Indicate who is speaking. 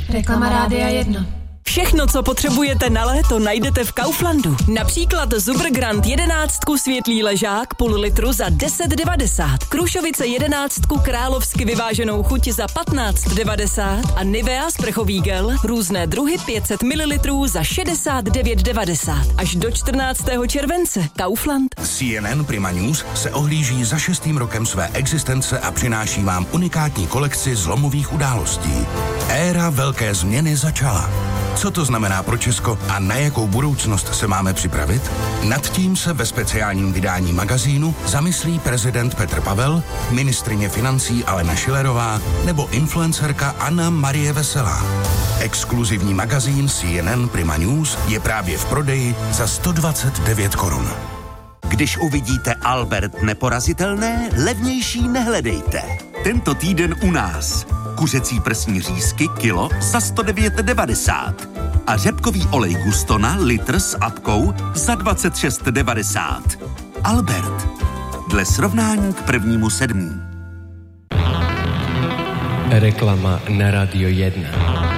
Speaker 1: Reklama Rádia 1.
Speaker 2: Všechno, co potřebujete na léto, najdete v Kauflandu. Například Zubr Grand 11 světlý ležák půl litru za 10,90. Krušovice 11 královsky vyváženou chuť za 15,90 a Nivea sprchový gel různé druhy 500 ml za 69,90. Až do 14. července. Kaufland.
Speaker 3: CNN Prima News se ohlíží za 6. rokem své existence a přináší vám unikátní kolekci zlomových událostí. Éra velké změny začala. Co to znamená pro Česko a na jakou budoucnost se máme připravit? Nad tím se ve speciálním vydání magazínu zamyslí prezident Petr Pavel, ministryně financí Alena Schillerová nebo influencerka Anna Marie Veselá. Exkluzivní magazín CNN Prima News je právě v prodeji za 129 korun.
Speaker 4: Když uvidíte Albert neporazitelné, levnější nehledejte. Tento týden u nás. Kuřecí prsní řízky kilo za 109,90 a řepkový olej Gustona litr s apkou za 26,90. Albert. Dle srovnání k 1.7.
Speaker 5: Reklama na Radio 1.